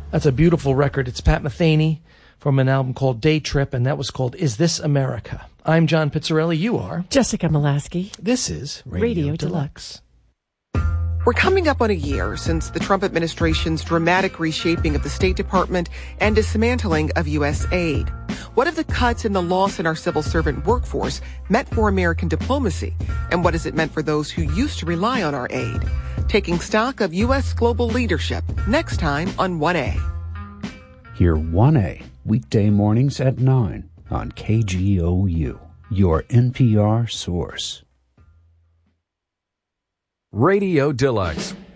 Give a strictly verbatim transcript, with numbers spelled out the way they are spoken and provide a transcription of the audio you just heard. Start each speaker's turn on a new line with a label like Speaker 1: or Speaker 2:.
Speaker 1: That's a beautiful record. It's Pat Metheny from an album called Day Trip, and that was called Is This America? I'm John Pizzarelli. You are
Speaker 2: Jessica Molaski.
Speaker 1: This is Radio,
Speaker 2: Radio
Speaker 1: Deluxe.
Speaker 3: We're coming up on a year since the Trump administration's dramatic reshaping of the State Department and dismantling of U S aid. What have the cuts and the loss in our civil servant workforce meant for American diplomacy? And what has it meant for those who used to rely on our aid? Taking stock of U S global leadership next time on one A.
Speaker 4: Hear one A weekday mornings at nine on K G O U, your N P R source.
Speaker 5: Radio Deluxe